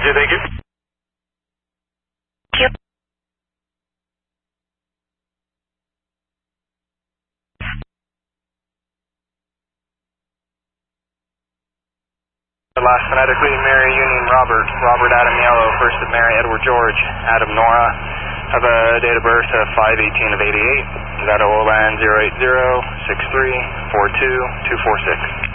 Roger, thank you. Yep. Last phonetically, Mary Union Robert, Robert Adam Yellow, first of Mary Edward George, Adam Nora, have a date of birth of 5/18 of 88, Nevada Land 080-63-42-246.